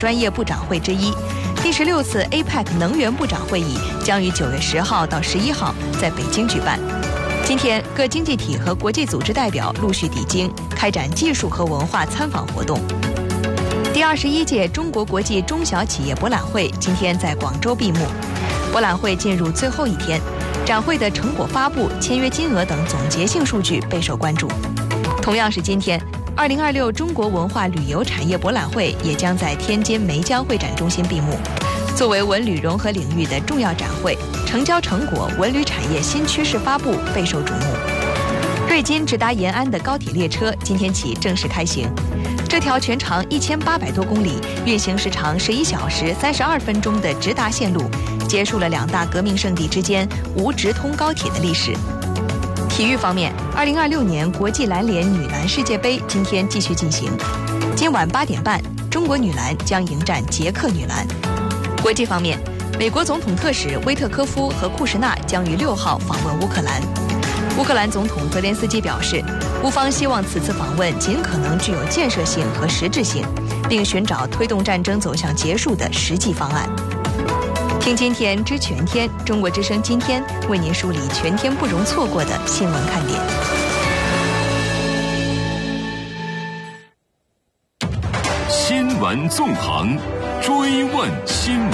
专业部长会之一。第16次 APEC 能源部长会议将于9月10号到11号在北京举办。今天，各经济体和国际组织代表陆续抵京，开展技术和文化参访活动。第21届中国国际中小企业博览会今天在广州闭幕，博览会进入最后一天，展会的成果发布、签约金额等总结性数据备受关注。同样是今天，2026中国文化旅游产业博览会也将在天津梅江会展中心闭幕。作为文旅融合领域的重要展会，成交成果、文旅产业新趋势发布备受瞩目。瑞金直达延安的高铁列车今天起正式开行，这条全长1800多公里、运行时长11小时32分钟的直达线路，结束了2大革命圣地之间无直通高铁的历史。体育方面，2026年国际篮联女篮世界杯今天继续进行。今晚8点半，中国女篮将迎战捷克女篮。国际方面，美国总统特使威特科夫和库什纳将于6号访问乌克兰。乌克兰总统泽连斯基表示，乌方希望此次访问尽可能具有建设性和实质性，并寻找推动战争走向结束的实际方案。听今天知全天，中国之声今天为您梳理全天不容错过的新闻看点。 新闻纵横，追问新闻。